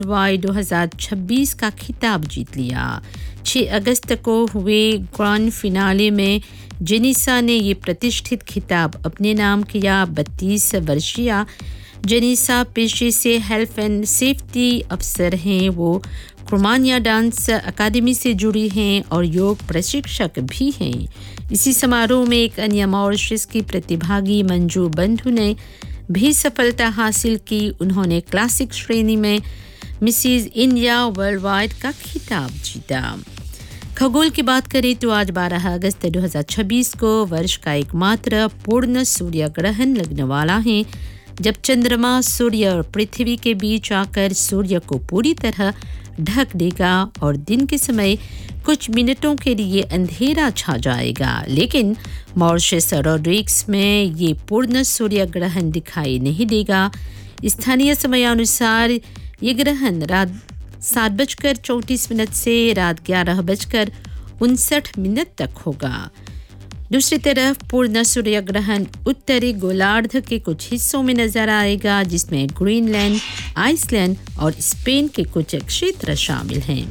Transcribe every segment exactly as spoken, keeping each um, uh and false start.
Y दो हज़ार छब्बीस का खिताब जीत लिया। छह अगस्त को हुए ग्रैंड फिनाले में जेनिसा ने ये प्रतिष्ठित खिताब अपने नाम किया। बत्तीस वर्षीय जेनिसा पेशे से हेल्थ एंड सेफ्टी अफसर हैं। वो क्रोमानिया डांस अकादमी से जुड़ी हैं और योग प्रशिक्षक भी हैं। इसी समारोह में एक अन्य मॉरिशस की प्रतिभागी मंजू बंधु ने भी सफलता हासिल की। उन्होंने क्लासिक श्रेणी में मिसेस इंडिया वर्ल्ड वाइड का खिताब जीता। खगोल की बात करें तो आज बारह अगस्त दो हज़ार छब्बीस को वर्ष का एकमात्र पूर्ण सूर्य ग्रहण लगने वाला है, जब चंद्रमा सूर्य और पृथ्वी के बीच आकर सूर्य को पूरी तरह ढक देगा और दिन के समय कुछ मिनटों के लिए अंधेरा छा जाएगा। लेकिन मॉरिशस और रोड्रिक्स में ये पूर्ण सूर्य ग्रहण दिखाई नहीं देगा। स्थानीय समयानुसार ये ग्रहण रात सात बजकर चौंतीस मिनट से रात ग्यारह बजकर उनसठ मिनट तक होगा। दूसरी तरफ पूर्ण सूर्य ग्रहण उत्तरी गोलार्ध के कुछ हिस्सों में नजर आएगा, जिसमें ग्रीनलैंड, आइसलैंड और स्पेन के कुछ क्षेत्र शामिल हैं।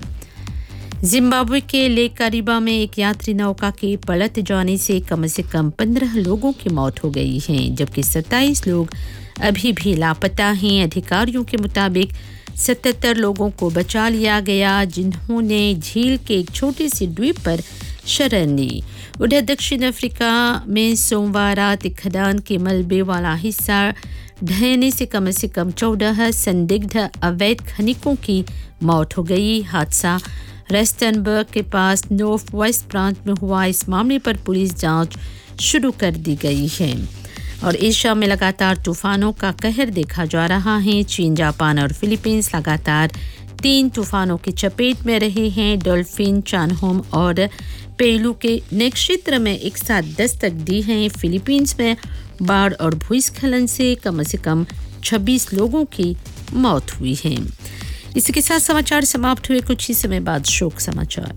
जिम्बाब्वे के लेक करीबा में एक यात्री नौका के पलट जाने से कम से कम पंद्रह लोगों की मौत हो गई है, जबकि सत्ताईस लोग अभी भी लापता हैं। अधिकारियों के मुताबिक सतहत्तर लोगों को बचा लिया गया, जिन्होंने झील के एक छोटे से द्वीप पर शरण ली। उधर दक्षिण अफ्रीका में सोमवार रात एक खदान के मलबे वाला हिस्सा ढहने से कम से कम चौदह संदिग्ध अवैध खनिकों की मौत हो गई। हादसा रेस्टनबर्ग के पास नॉर्थ वेस्ट प्रांत में हुआ। इस मामले पर पुलिस जांच शुरू कर दी गई है। और एशिया में लगातार तूफानों का कहर देखा जा रहा है। चीन, जापान और फिलीपींस लगातार तीन तूफानों की चपेट में रहे हैं। डॉल्फिन, चानहोम और पेलू के नक्षत्र में एक साथ दस्तक दी हैं। फिलीपींस में बाढ़ और भूस्खलन से कम से कम छब्बीस लोगों की मौत हुई है। इसी के साथ समाचार समाप्त हुए। कुछ ही समय बाद शोक समाचार।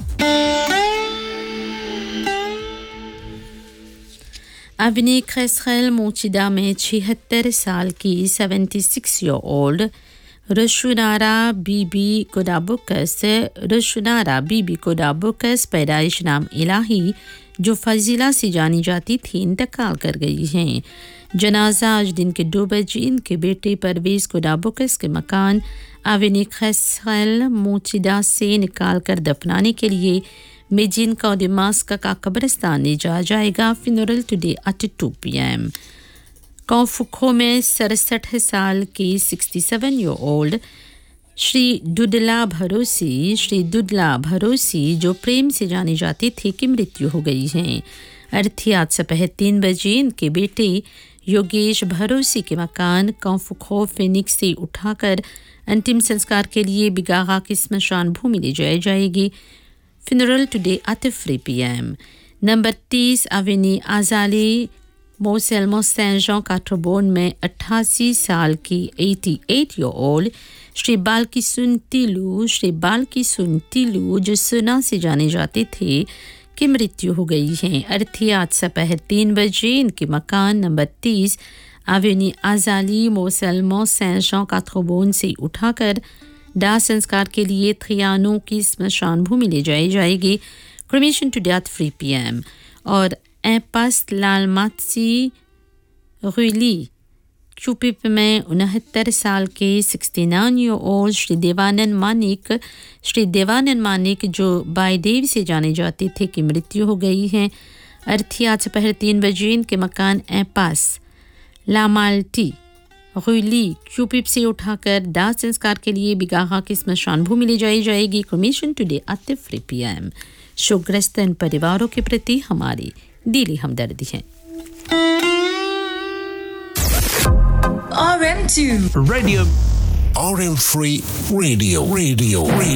अविनी खैसखैल मोचिदा में छिहत्तर साल की छिहत्तर ईयर ओल्ड रशुनारा बीबी कोडाबुकस रशुनारा बीबी कोडाबुकस पैदाइश नाम इलाही, जो फजीला से जानी जाती थी, इंतकाल कर गई हैं। जनाजा आज दिन के दो बजे इनके बेटे परवेज कोडाबुकस के मकान अविनी खैसखैल मोचिदा से निकाल कर दफनाने के लिए मेजिन का दिमास्क का कब्रिस्तान ले जाया जाएगा। Funeral today at to P M. कौफुखो में सड़सठ साल की सड़सठ ईयर ओल्ड श्री दुदला भरोसी श्री दुदला भरोसी जो प्रेम से जाने जाते थे, की मृत्यु हो गई है। अर्थी आज दोपहर तीन बजे इनके बेटे योगेश भरोसी के मकान कौफुखो फिनिक्स से उठाकर अंतिम संस्कार के लिए बिगागा की स्मशान भूमि ले जाई जाएगी। Funeral today at three P M. Number तीस अवेनी आजाली मोसेल्मो सेंट जॉन काट्रोबोन में अट्ठासी साल की अट्ठासी ईयर ओल्ड श्री बालकी सुनतिलू श्री बालकी सुनतिलू जो सुना से जाने जाते थे, की मृत्यु हो गई है। अर्थी आज दोपहर तीन बजे इनके मकान नंबर तीस अवेनी आजाली मोसेल्मो सेंट जॉन काट्रोबोन से उठाकर दाह संस्कार के लिए थ्रियानो की स्मशान भूमि ले जाई जाएगी। Cremation today at three P M. और एपास लालमात्सी रुली चुपिप में उनहत्तर साल के उनहत्तर ईयर ओल्ड श्री देवानंद मानिक श्री देवानंद मानिक जो बायदेव से जाने जाते थे, की मृत्यु हो गई है। अर्थी आज दोपहर तीन बजे इनके मकान एपास लामाल्टी रुली क्यूपिप से उठाकर दाह संस्कार के लिए बिगाहा की स्मशान भूमि ले जाई जाएगी। Cremation today at three P M. शोकग्रस्त इन परिवारों के प्रति हमारी दिली हमदर्दी है। R M two Radio R M three Radio Radio Radio